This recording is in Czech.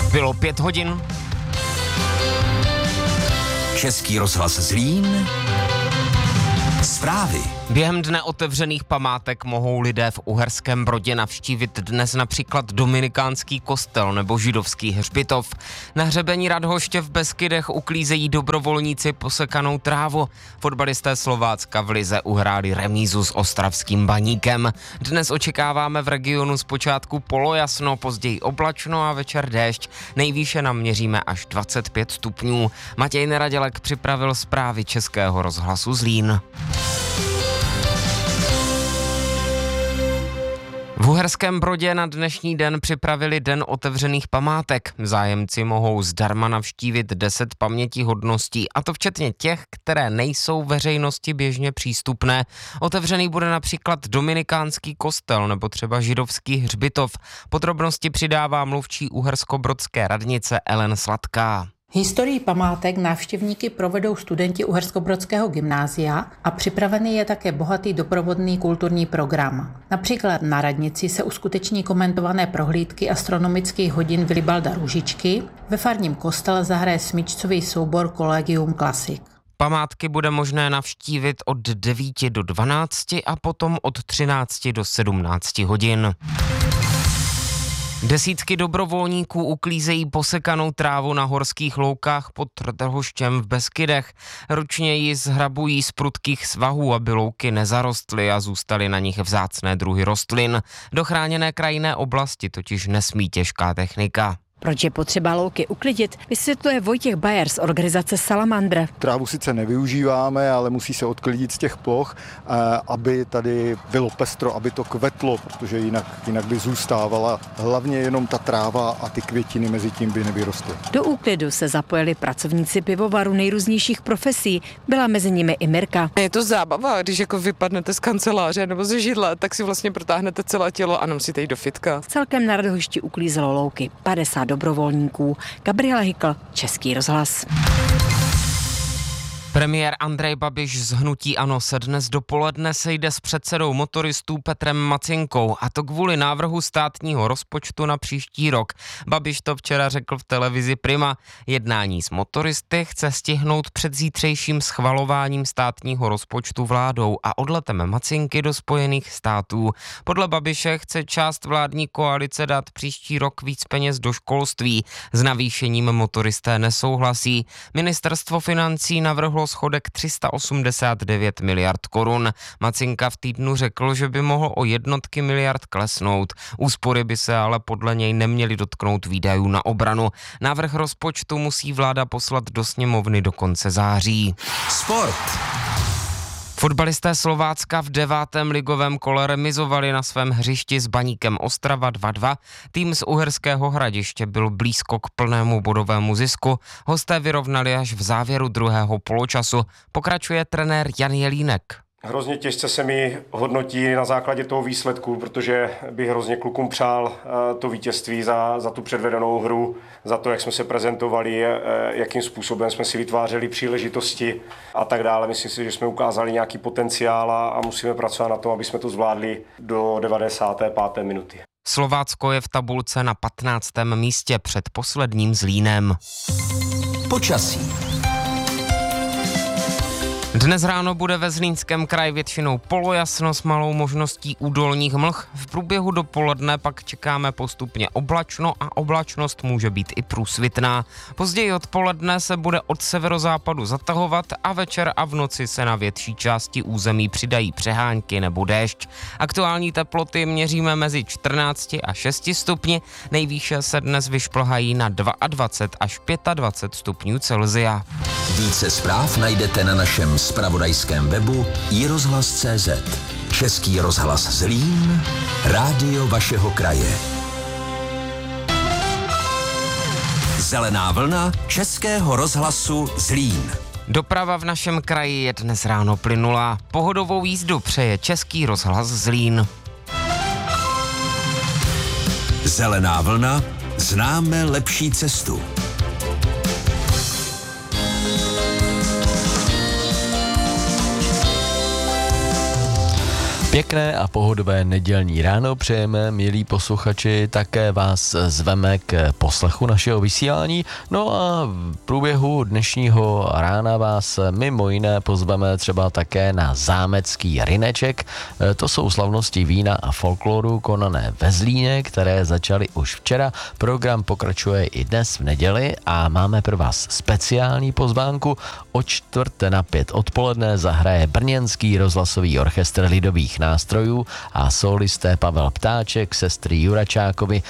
Bylo 5 hodin. Český rozhlas Zlín. Zprávy. Během dne otevřených památek mohou lidé v Uherském Brodě navštívit dnes například dominikánský kostel nebo židovský hřbitov. Na hřebení Radhoště v Beskydech uklízejí dobrovolníci posekanou trávu. Fotbalisté Slovácka v lize uhráli remízu s ostravským Baníkem. Dnes očekáváme v regionu zpočátku polojasno, později oblačno a večer déšť. Nejvýše naměříme až 25 stupňů. Matěj Neradělek připravil zprávy Českého rozhlasu Zlín. V Uherském Brodě na dnešní den připravili Den otevřených památek. Zájemci mohou zdarma navštívit 10 pamětihodností, a to včetně těch, které nejsou veřejnosti běžně přístupné. Otevřený bude například dominikánský kostel nebo třeba židovský hřbitov. Podrobnosti přidává mluvčí uherskobrodské radnice Ellen Sladká. Historii památek návštěvníky provedou studenti Uherskobrodského gymnázia a připravený je také bohatý doprovodný kulturní program. Například na radnici se uskuteční komentované prohlídky astronomických hodin Vilibalda Růžičky, ve farním kostele zahraje smyčcový soubor Collegium Classic. Památky bude možné navštívit od 9 do 12 a potom od 13 do 17 hodin. Desítky dobrovolníků uklízejí posekanou trávu na horských loukách pod Radhoštěm v Beskydech. Ručně ji zhrabují z prudkých svahů, aby louky nezarostly a zůstaly na nich vzácné druhy rostlin. Do chráněné krajinné oblasti totiž nesmí těžká technika. Proč je potřeba louky uklidit, vysvětluje Vojtěch Bajer z organizace Salamandra. Trávu sice nevyužíváme, ale musí se odklidit z těch ploch, aby tady bylo pestro, aby to kvetlo, protože jinak by zůstávala hlavně jenom ta tráva a ty květiny mezi tím by nevyrostly. Do úklidu se zapojili pracovníci pivovaru nejrůznějších profesí, byla mezi nimi i Mirka. Je to zábava, když jako vypadnete z kanceláře nebo ze židle, tak si vlastně protáhnete celé tělo a nemusíte jít do fitka. Celkem na Radhošti uklízelo louky 50 dobrovolníků. Gabriela Hykl, Český rozhlas. Premiér Andrej Babiš z hnutí ANO se dnes dopoledne sejde s předsedou motoristů Petrem Macinkou, a to kvůli návrhu státního rozpočtu na příští rok. Babiš to včera řekl v televizi Prima. Jednání s motoristy chce stihnout před zítřejším schvalováním státního rozpočtu vládou a odletem Macinky do Spojených států. Podle Babiše chce část vládní koalice dát příští rok víc peněz do školství. S navýšením motoristé nesouhlasí. Ministerstvo financí navrhlo schodek 389 miliard korun. Macinka v týdnu řekl, že by mohl o jednotky miliard klesnout. Úspory by se ale podle něj neměly dotknout výdajů na obranu. Návrh rozpočtu musí vláda poslat do sněmovny do konce září. Sport. Fotbalisté Slovácka v 9. ligovém kole remizovali na svém hřišti s Baníkem Ostrava 2-2. Tým z Uherského Hradiště byl blízko k plnému bodovému zisku. Hosté vyrovnali až v závěru druhého poločasu. Pokračuje trenér Jan Jelínek. Hrozně těžce se mi hodnotí na základě toho výsledku, protože bych hrozně klukům přál to vítězství za tu předvedenou hru, za to, jak jsme se prezentovali, jakým způsobem jsme si vytvářeli příležitosti a tak dále. Myslím si, že jsme ukázali nějaký potenciál a musíme pracovat na tom, aby jsme to zvládli do 95. minuty. Slovácko je v tabulce na 15. místě před posledním Zlínem. Počasí. Dnes ráno bude ve Zlínském kraji většinou polojasno s malou možností údolních mlh. V průběhu dopoledne pak čekáme postupně oblačno a oblačnost může být i průsvitná. Později odpoledne se bude od severozápadu zatahovat a večer a v noci se na větší části území přidají přehánky nebo déšť. Aktuální teploty měříme mezi 14 a 6 stupni, nejvýše se dnes vyšplhají na 22 až 25 stupňů Celsia. Více zpráv najdete na našem zpravodajském webu iRozhlas.cz. Český rozhlas Zlín, rádio vašeho kraje. Zelená vlna Českého rozhlasu Zlín. Doprava v našem kraji je dnes ráno plynulá. Pohodovou jízdu přeje Český rozhlas Zlín. Zelená vlna, známe lepší cestu. Pěkné a pohodové nedělní ráno přejeme, milí posluchači, také vás zveme k poslechu našeho vysílání. No a v průběhu dnešního rána vás mimo jiné pozveme třeba také na zámecký ryneček. To jsou slavnosti vína a folkloru konané ve Zlíně, které začaly už včera. Program pokračuje i dnes v neděli a máme pro vás speciální pozvánku. O 4:45 odpoledne zahraje Brněnský rozhlasový orchestr lidových nástrojů a solisté Pavel Ptáček, sestry Juračákovi